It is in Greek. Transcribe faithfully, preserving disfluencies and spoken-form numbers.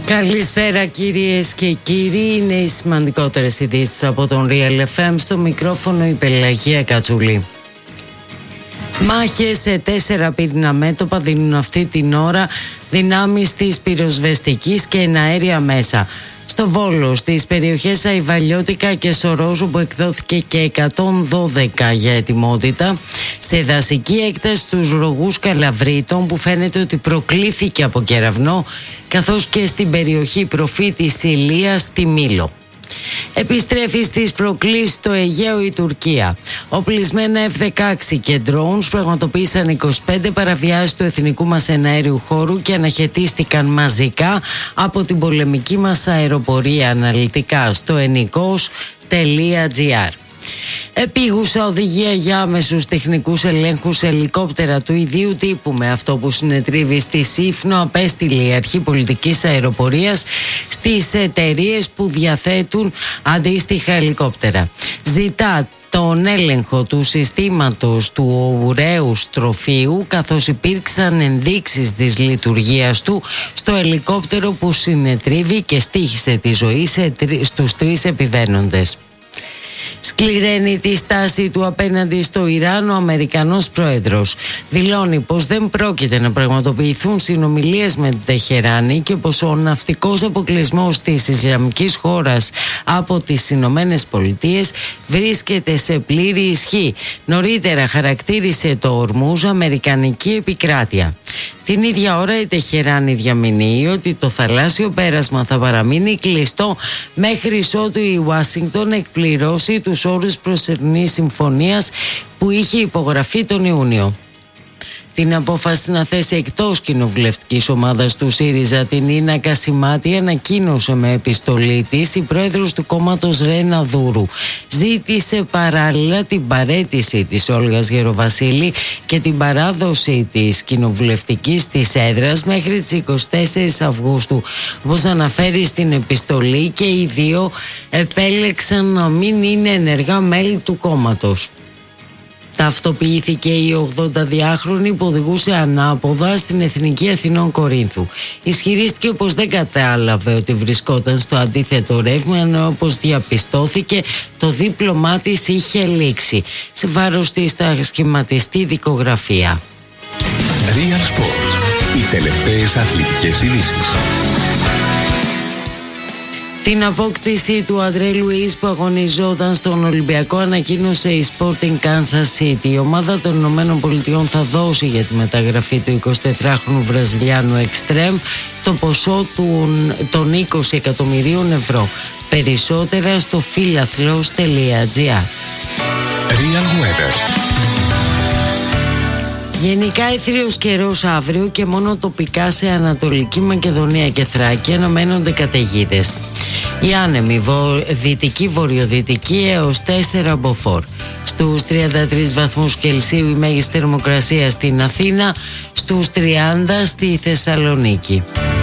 Καλησπέρα κυρίες και κύριοι, είναι οι σημαντικότερες ειδήσεις από τον Real εφ εμ, στο μικρόφωνο η Πελαγία Κατσούλη. Μάχες σε τέσσερα πυρηνά μέτωπα δίνουν αυτή την ώρα δυνάμεις της πυροσβεστικής και εναέρια μέσα. Στο Βόλο, στις περιοχές Αϊβαλιώτικα και Σορόζου, που εκδόθηκε και εκατόν δώδεκα για ετοιμότητα. Σε δασική έκταση στους Ρογούς Καλαβρίτων, που φαίνεται ότι προκλήθηκε από κεραυνό, καθώς και στην περιοχή Προφήτης Ηλίας στη Μήλο. Επιστρέφει στις προκλήσεις στο Αιγαίο η Τουρκία. Οπλισμένα εφ δεκαέξι και drones πραγματοποίησαν είκοσι πέντε παραβιάσεις του εθνικού μας εναέριου χώρου και αναχαιτίστηκαν μαζικά από την πολεμική μας αεροπορία, αναλυτικά στο ενικός τελεία τζι άρ. Επίγουσα οδηγία για άμεσους τεχνικούς ελέγχους σε ελικόπτερα του ιδίου τύπου με αυτό που συνετρίβει στη Σύφνο, απέστειλε η Αρχή Πολιτικής Αεροπορίας στις εταιρείες που διαθέτουν αντίστοιχα ελικόπτερα. Ζητά τον έλεγχο του συστήματος του ουραίου στροφείου, καθώς υπήρξαν ενδείξεις της λειτουργίας του στο ελικόπτερο που συνετρίβει και στοίχισε τη ζωή σε τρι, στους τρεις επιβαίνοντες. Σκληραίνει τη στάση του απέναντι στο Ιράν ο Αμερικανός πρόεδρος. Δηλώνει πως δεν πρόκειται να πραγματοποιηθούν συνομιλίες με την Τεχεράνη και πως ο ναυτικός αποκλεισμός της Ισλαμικής χώρας από τις Ηνωμένες Πολιτείες βρίσκεται σε πλήρη ισχύ. Νωρίτερα χαρακτήρισε το Ορμούζ αμερικανική επικράτεια. Την ίδια ώρα η Τεχεράνη διαμηνύει ότι το θαλάσσιο πέρασμα θα παραμείνει κλειστό μέχρι ότου η Ουάσιγκτον εκπληρώσει τους όρους προσωρινής συμφωνίας που είχε υπογραφεί τον Ιούνιο. Την απόφαση να θέσει εκτός κοινοβουλευτικής ομάδας του ΣΥΡΙΖΑ την Νίνα Κασιμάτη ανακοίνωσε με επιστολή της η πρόεδρος του κόμματος Ρένα Δούρου. Ζήτησε παράλληλα την παραίτηση της Όλγας Γεροβασίλη και την παράδοση της κοινοβουλευτικής της έδρας μέχρι τις είκοσι τέσσερις Αυγούστου. Όπως αναφέρει στην επιστολή, και οι δύο επέλεξαν να μην είναι ενεργά μέλη του κόμματος. Ταυτοποιήθηκε η ογδονταδυάχρονη που οδηγούσε ανάποδα στην Εθνική Αθηνών Κορίνθου. Ισχυρίστηκε πως δεν κατάλαβε ότι βρισκόταν στο αντίθετο ρεύμα, ενώ όπως διαπιστώθηκε το δίπλωμά της είχε λήξει. Σε βάρος της θα σχηματιστεί δικογραφία. Real Sports. Οι τελευταίες αθλητικές ειδήσεις. Την απόκτηση του Αντρέ Λουίς που αγωνιζόταν στον Ολυμπιακό ανακοίνωσε η Sporting Kansas City. Η ομάδα των Ηνωμένων Πολιτειών θα δώσει για τη μεταγραφή του εικοσιτετράχρονου Βραζιλιάνου εξτρέμ το ποσό των είκοσι εκατομμυρίων ευρώ. Περισσότερα στο φίλαθλος τελεία τζι άρ. Real Weather. Γενικά αιθρίος καιρός αύριο και μόνο τοπικά σε Ανατολική Μακεδονία και Θράκη αναμένονται καταιγίδες. Οι άνεμοι βο... δυτική βορειοδυτική έως τέσσερα μποφόρ. Στους τριάντα τρεις βαθμούς Κελσίου η μέγιστη θερμοκρασία στην Αθήνα, στους τριάντα στη Θεσσαλονίκη.